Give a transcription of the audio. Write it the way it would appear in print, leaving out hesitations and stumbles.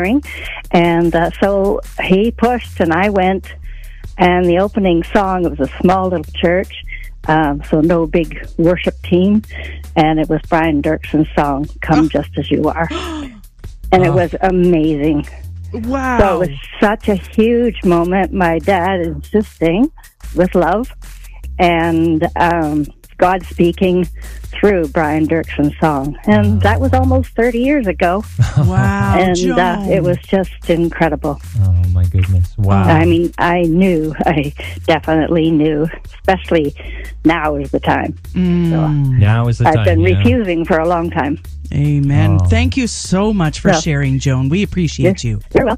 And so he pushed and I went, and the opening song, it was a small little church, so no big worship team, and it was Brian Dirksen's song, Come Just As You Are. And it was amazing. Wow. So it was such a huge moment. My dad insisting with love, and God speaking through Brian Dirksen's song. And that was almost 30 years ago. Wow, And Joan. it was just incredible. Oh, my goodness. Wow. I mean, I definitely knew, especially now is the time. So Now is the time. I've been refusing for a long time. Amen. Oh. Thank you so much for sharing, Joan. We appreciate you. You're welcome.